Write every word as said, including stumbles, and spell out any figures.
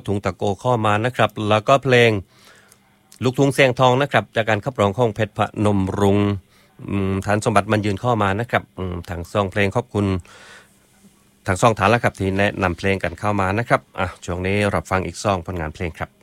ทุงตะโกข้อมานะครับแล้วก็เพลงลูกทุ่งเสียงทองนะครับจากการขับร้องของเพชรพนมรุงฐานสมบัติมันยืนข้อมานะครับทางซองเพลงขอบคุณทางซองฐานแล้วครับที่แนะนำเพลงกันเข้ามานะครับอ่ะช่วงนี้รับฟังอีกซองผลงานเพลงครับ